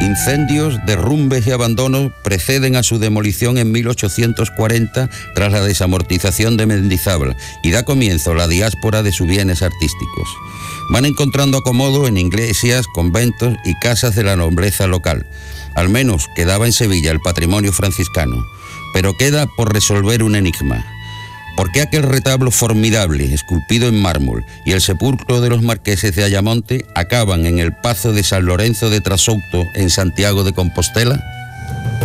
Incendios, derrumbes y abandonos preceden a su demolición en 1840 tras la desamortización de Mendizábal y da comienzo la diáspora de sus bienes artísticos. Van encontrando acomodo en iglesias, conventos y casas de la nobleza local. Al menos quedaba en Sevilla el patrimonio franciscano, pero queda por resolver un enigma. ¿Por qué aquel retablo formidable, esculpido en mármol, y el sepulcro de los marqueses de Ayamonte acaban en el Pazo de San Lorenzo de Trasouto, en Santiago de Compostela?